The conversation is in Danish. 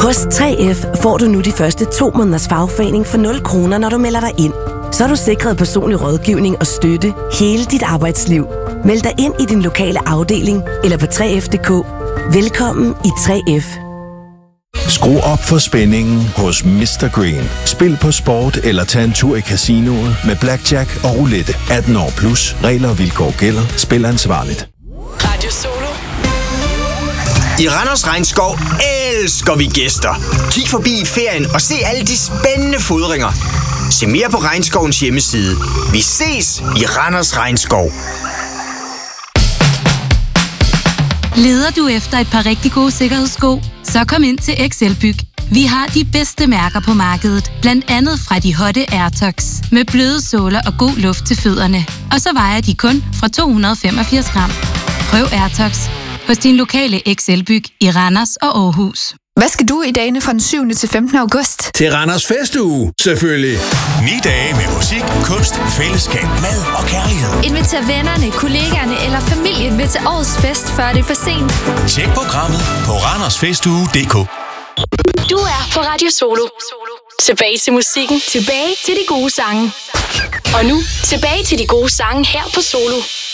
Hos 3F får du nu de første 2 måneders fagforening for 0 kroner, når du melder dig ind. Så er du sikret personlig rådgivning og støtte hele dit arbejdsliv. Meld dig ind i din lokale afdeling eller på 3F.dk. Velkommen i 3F. Skru op for spændingen hos Mr. Green. Spil på sport eller tag en tur i casinoet med blackjack og roulette. 18 år plus. Regler og vilkår gælder. Spil ansvarligt. Radio Solo. I Randers Regnskov elsker vi gæster. Kig forbi i ferien og se alle de spændende fodringer. Se mere på Regnskovens hjemmeside. Vi ses i Randers Regnskov. Leder du efter et par rigtig gode sikkerhedssko? Så kom ind til Excelbyg. Vi har de bedste mærker på markedet, blandt andet fra de hotte Airtox, med bløde såler og god luft til fødderne. Og så vejer de kun fra 285 gram. Prøv Airtox hos din lokale Excelbyg i Randers og Aarhus. Hvad skal du i dagene fra den 7. til 15. august? Til Randers Festuge, selvfølgelig. 9 dage med musik, kunst, fællesskab, mad og kærlighed. Inviter vennerne, kollegaerne eller familien med til årets fest, før det er for sent. Tjek programmet på randersfestuge.dk. Du er på Radio Solo. Tilbage til musikken. Tilbage til de gode sange. Og nu tilbage til de gode sange her på Solo.